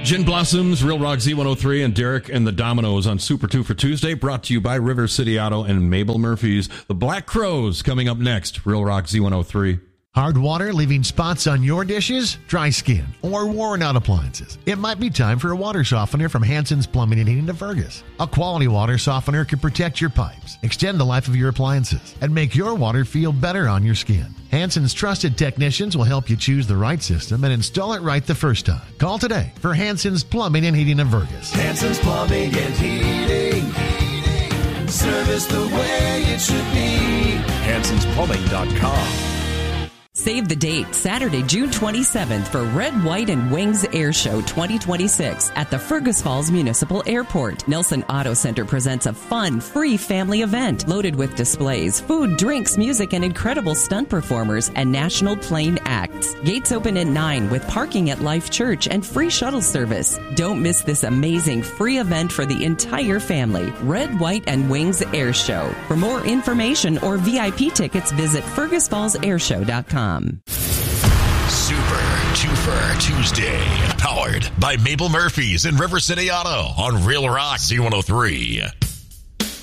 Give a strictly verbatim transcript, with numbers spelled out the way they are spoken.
Gin Blossoms, Real Rock Z one oh three, and Derek and the Dominoes on Super two for Tuesday, brought to you by River City Auto and Mabel Murphy's. The Black Crows coming up next, Real Rock Z one oh three. Hard water leaving spots on your dishes, dry skin, or worn out appliances? It might be time for a water softener from Hanson's Plumbing and Heating of Fergus. A quality water softener can protect your pipes, extend the life of your appliances, and make your water feel better on your skin. Hanson's trusted technicians will help you choose the right system and install it right the first time. Call today for Hanson's Plumbing and Heating of Fergus. Hanson's Plumbing and Heating. Heating. Service the way it should be. Hansons Plumbing dot com. Save the date, Saturday, June twenty-seventh for Red, White, and Wings Air Show twenty twenty-six at the Fergus Falls Municipal Airport. Nelson Auto Center presents a fun, free family event loaded with displays, food, drinks, music, and incredible stunt performers and national plane acts. Gates open at nine with parking at Life Church and free shuttle service. Don't miss this amazing free event for the entire family. Red, White, and Wings Air Show. For more information or V I P tickets, visit fergus falls air show dot com. Super Twofer Tuesday, powered by Mabel Murphy's and River City Auto on Real Rock Z one oh three.